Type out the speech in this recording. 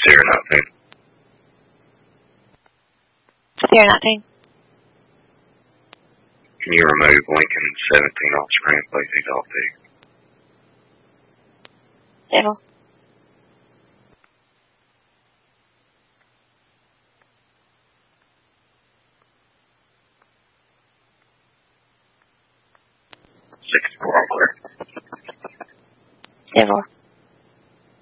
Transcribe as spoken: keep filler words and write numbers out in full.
Sierra nineteen. Sierra nineteen. Can you remove Lincoln seventeen off screen, please? He's off too. Devil. sixty-four on clear. Devil.